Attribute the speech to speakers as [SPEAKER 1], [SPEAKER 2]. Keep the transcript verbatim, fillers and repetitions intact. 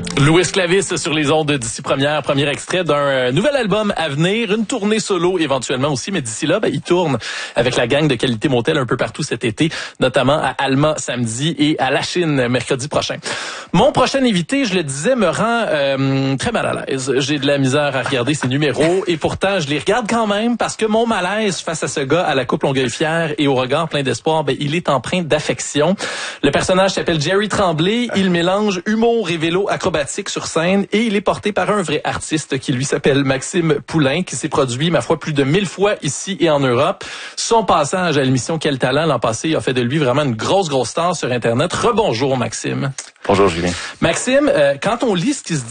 [SPEAKER 1] Louis Clavis sur les ondes d'ici première, premier extrait d'un nouvel album à venir, une tournée solo éventuellement aussi, mais d'ici là, ben, il tourne avec la gang de Qualité Motel un peu partout cet été, notamment à Alma samedi et à La Chine mercredi prochain. Mon prochain invité, je le disais, me rend euh, très mal à l'aise. J'ai de la misère à regarder ses numéros et pourtant, je les regarde quand même parce que mon malaise face à ce gars à la coupe Longueuil-Fière et au regard plein d'espoir, ben, il est empreint d'affection. Le personnage s'appelle Jerry Tremblay. Il mélange humour et vélo acrobatique sur scène et il est porté par un vrai artiste qui lui s'appelle Maxime Poulain, qui s'est produit, ma foi, plus de mille fois ici et en Europe. Son passage à l'émission Quel Talent l'an passé a fait de lui vraiment une grosse, grosse star sur Internet. Rebonjour, Maxime.
[SPEAKER 2] Bonjour, Julien.
[SPEAKER 1] Maxime, euh, quand on lit ce qui se